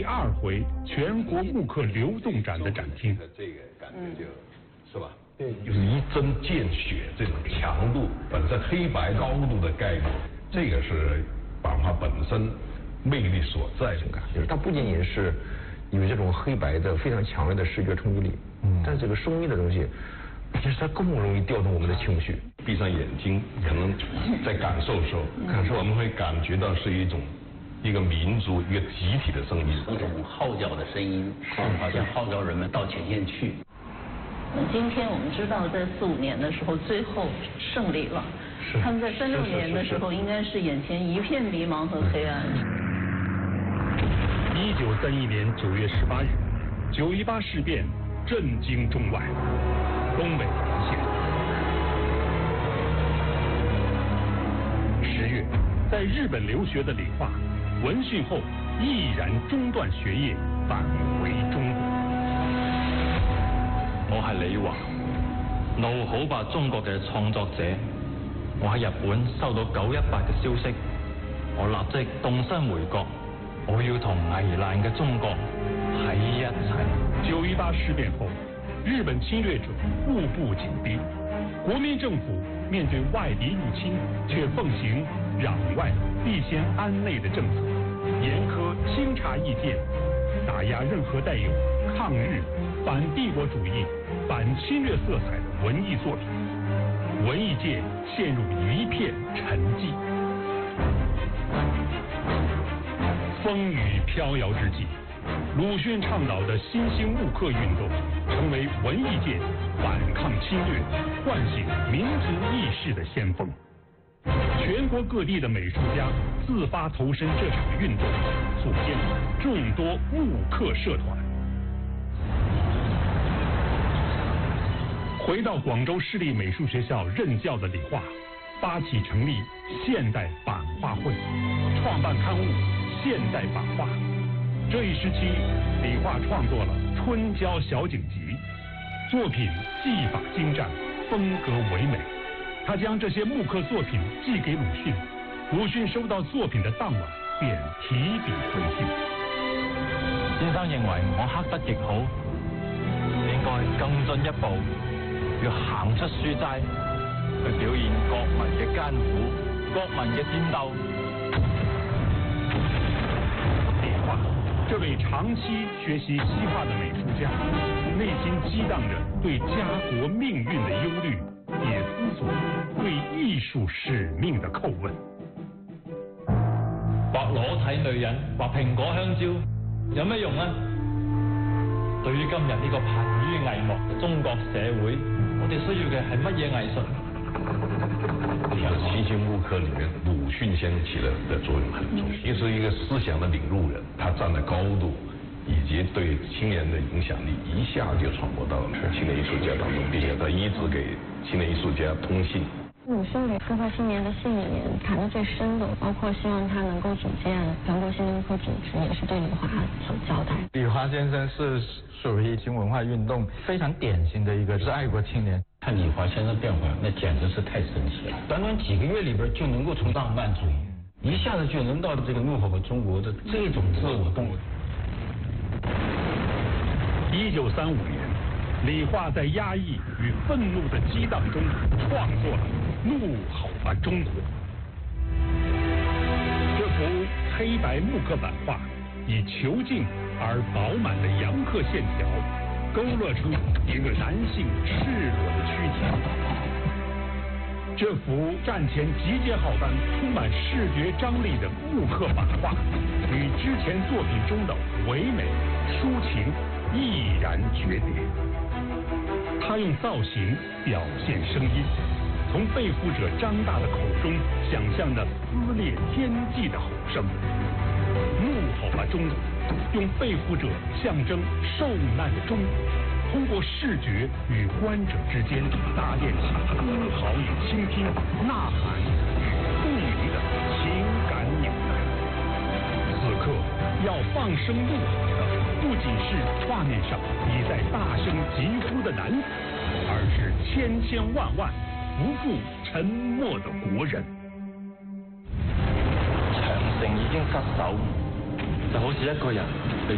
2回全国木刻流动展的展厅。 这个感觉就是吧？ 对， 就是一针见血这种强度，本身黑白高度的概念，这个是版画本身魅力所在的感觉。 就是它不仅仅是有这种黑白的非常强烈的视觉冲击力，但这个声音的东西，其实它更容易调动我们的情绪。 闭上眼睛，可能在感受的时候，我们会感觉到是一个民族、一个集体的声音， 一种号角的声音，好像号召人们到前线去。 今天我们知道，在45年的时候，最后胜利了。他们在36年的时候，应该是眼前一片迷茫和黑暗。 1931年9月18日，9·18事变震惊中外，东北沦陷。10月，在日本留学的李化，闻讯后毅然中断學業，返回中國。 我係李華，怒好吧中國嘅創作者。我喺日本收到9·18嘅消息，我立即動身回國。我要同危難嘅中國喺一齊。 9·18事變後，日本侵略者步步緊逼，國民政府面對外敵入侵，卻奉行攘外必先安內的政策，嚴苛清查意見，打壓任何帶有抗日、反帝國主義、反侵略色彩的文藝作品，文藝界陷入一片沉寂。風雨飄搖之際，魯迅倡導的新興木刻運動成為文藝界反抗侵略、喚醒民族意識的先鋒。全國各地的美術家自發投身這場運動，組建了眾多木刻社團。回到廣州市立美術學校任教的李化，發起成立現代版畫會，創辦刊物《現代版畫》。這一時期，李化創作了《春郊小景集》，作品技法精湛，風格唯美。他將這些木刻作品寄給魯迅，魯迅收到作品的當晚便提筆回信。 先生認為我刻得極好，應該更進一步，要行出書齋，去表現國民嘅艱苦、國民嘅戰鬥。 李化，這位長期學習西畫的美術家，內心激盪着對家國命運的憂慮，也思索對藝術使命的叩問。 畫裸體女人，畫蘋果香蕉，有咩用啊？對於今日呢個瀕於危亡嘅中國社會，我哋需要嘅係乜嘢藝術？ 新興木刻裏面，魯迅先生起的作用很重要，是一個思想的領路人，他站在高度，以及對青年的影響力，一下就傳播到了青年藝術家當中，並且他一直給青年藝術家通信。 魯迅給各個青年的信裡面談得最深的，包括希望他能夠組建全國新木刻組織，也是對李華所交代。 李華先生是屬於新文化運動非常典型的一個是愛國青年。 看李華先生變化，那簡直是太神奇了。短短幾個月裡邊就能夠從浪漫主義一下子就能到這個怒吼吧中國的這種自我動。 1935年，李化在壓抑與憤怒的激盪中創作了《怒吼吧中國》。這幅黑白木刻版畫以遒勁而飽滿的陽刻線條，勾勒出一個男性赤裸的軀體。這幅戰前集結號般充滿視覺張力的木刻版畫，與之前作品中的唯美抒情毅然決裂。他用造型表現聲音，從被俘者張大的口中想象着撕裂天際的吼聲。怒吼吧中國，用被俘者象徵受難的中國，通過視覺與觀者之間搭建起歌嚎與傾聽、吶喊與共鳴的情感紐帶。此刻要放聲怒吼的，不僅是畫面上已在大聲疾呼的男子，而是千千萬萬不顧沉默的國人。 長城已經失守，就好似一個人被